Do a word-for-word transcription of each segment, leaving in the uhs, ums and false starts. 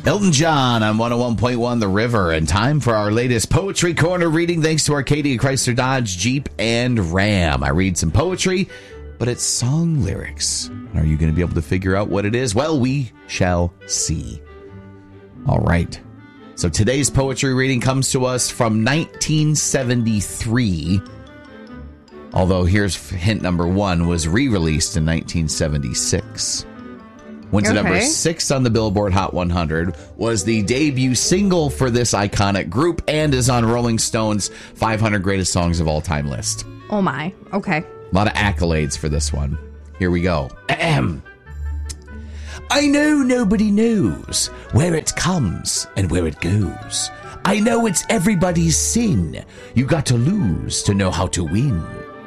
Elton John on one oh one point one The River, and time for our latest Poetry Corner reading thanks to Arcadia, Chrysler, Dodge, Jeep, and Ram. I read some poetry, but it's song lyrics. Are you going to be able to figure out what it is? Well, we shall see. All right. So today's poetry reading comes to us from nineteen seventy-three. Although here's hint number one, was re-released in nineteen seventy-six. Went to okay. number six on the Billboard Hot one hundred, was the debut single for this iconic group, and is on Rolling Stone's five hundred Greatest Songs of All Time list. Oh my. Okay. A lot of accolades for this one. Here we go. Ahem. I know nobody knows where it comes and where it goes. I know it's everybody's sin. You got to lose to know how to win.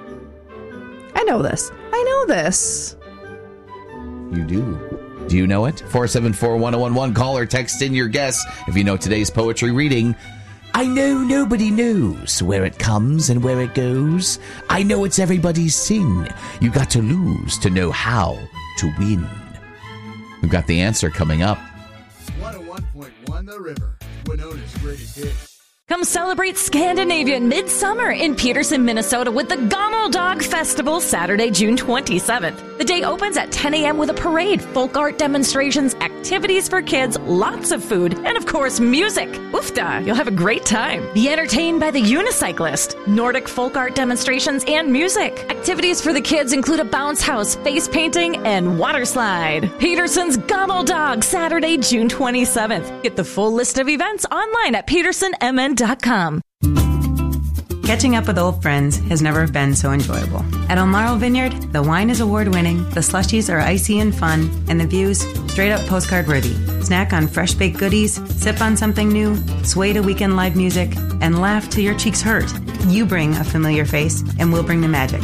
I know this. I know this. You do. Do you know it? four seven four, one oh one one. Call or text in your guess if you know today's poetry reading. I know nobody knows where it comes and where it goes. I know it's everybody's sin. You got to lose to know how to win. We've got the answer coming up. one oh one point one The River, Winona's greatest hits. Come celebrate Scandinavian Midsummer in Peterson, Minnesota with the Gommel Dog Festival Saturday, June twenty-seventh. The day opens at ten a.m. with a parade, folk art demonstrations, activities for kids, lots of food, and of course, music. Oofda, you'll have a great time. Be entertained by the Unicyclist, Nordic folk art demonstrations, and music. Activities for the kids include a bounce house, face painting, and water slide. Peterson's Gommel Dog, Saturday, June twenty-seventh. Get the full list of events online at peterson m n dot com. Catching up with old friends has never been so enjoyable. At Elmaro Vineyard, the wine is award-winning, the slushies are icy and fun, and the views straight-up postcard-worthy. Snack on fresh-baked goodies, sip on something new, sway to weekend live music, and laugh till your cheeks hurt. You bring a familiar face, and we'll bring the magic.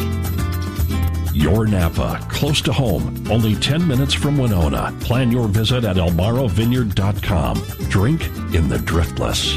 Your Napa, close to home, only ten minutes from Winona. Plan your visit at elmaro vineyard dot com. Drink in the driftless.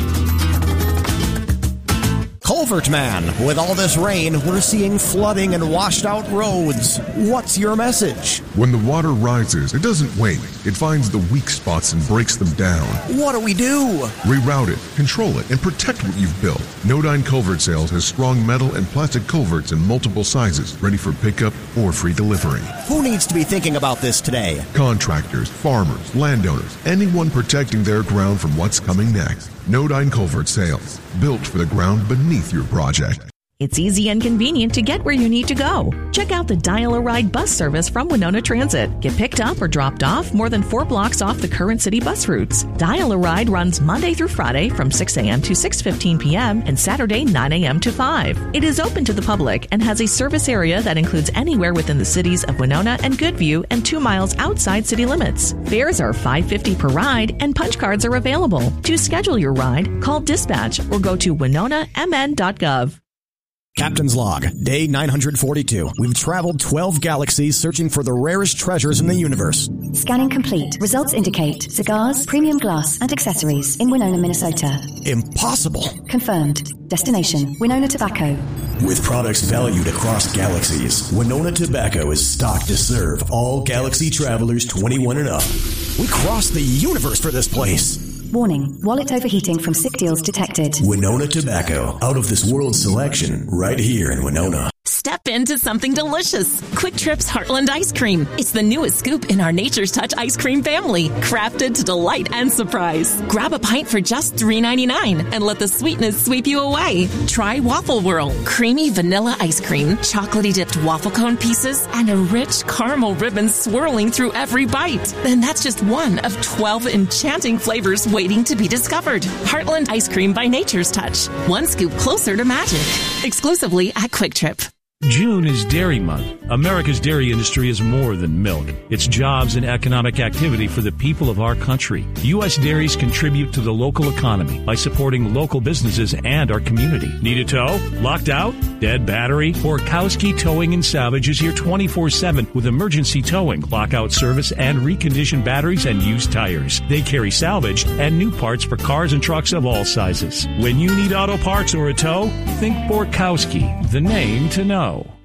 Culvert Man, with all this rain, we're seeing flooding and washed out roads. What's your message? When the water rises, it doesn't wait. It finds the weak spots and breaks them down. What do we do? Reroute it, control it, and protect what you've built. Nodine Culvert Sales has strong metal and plastic culverts in multiple sizes, ready for pickup or free delivery. Who needs to be thinking about this today? Contractors, farmers, landowners, anyone protecting their ground from what's coming next. Nodine Culvert Sales, built for the ground beneath your project. It's easy and convenient to get where you need to go. Check out the Dial-A-Ride bus service from Winona Transit. Get picked up or dropped off more than four blocks off the current city bus routes. Dial-A-Ride runs Monday through Friday from six a.m. to six fifteen p.m. and Saturday nine a.m. to five. It is open to the public and has a service area that includes anywhere within the cities of Winona and Goodview and two miles outside city limits. Fares are five dollars and fifty cents per ride and punch cards are available. To schedule your ride, call dispatch or go to winona m n dot gov. Captain's Log, day nine hundred forty-two. We've traveled twelve galaxies searching for the rarest treasures in the universe. Scanning complete. Results indicate cigars, premium glass, and accessories in Winona, Minnesota. Impossible. Confirmed. Destination, Winona Tobacco. With products valued across galaxies, Winona Tobacco is stocked to serve all galaxy travelers twenty-one and up. We crossed the universe for this place. Warning, wallet overheating from sick deals detected. Winona Tobacco, out of this world selection, right here in Winona. Step into something delicious. Quick Trip's Heartland Ice Cream. It's the newest scoop in our Nature's Touch ice cream family, crafted to delight and surprise. Grab a pint for just three ninety-nine and let the sweetness sweep you away. Try Waffle Whirl, creamy vanilla ice cream, chocolatey dipped waffle cone pieces, and a rich caramel ribbon swirling through every bite. And that's just one of twelve enchanting flavors waiting to be discovered. Heartland Ice Cream by Nature's Touch. One scoop closer to magic. Exclusively at Quick Trip. June is Dairy Month. America's dairy industry is more than milk. It's jobs and economic activity for the people of our country. U S dairies contribute to the local economy by supporting local businesses and our community. Need a tow? Locked out? Dead battery? Borkowski Towing and Salvage is here twenty-four seven with emergency towing, lockout service, and reconditioned batteries and used tires. They carry salvaged and new parts for cars and trucks of all sizes. When you need auto parts or a tow, think Borkowski, the name to know.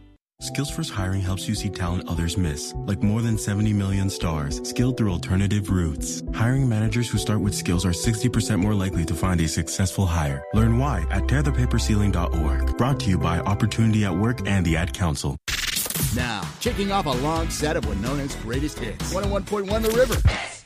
Skills First Hiring helps you see talent others miss, like more than seventy million stars, skilled through alternative routes. Hiring managers who start with skills are sixty percent more likely to find a successful hire. Learn why at tear the paper ceiling dot org. Brought to you by Opportunity at Work and the Ad Council. Now, kicking off a long set of Winona's greatest hits. one oh one point one The River.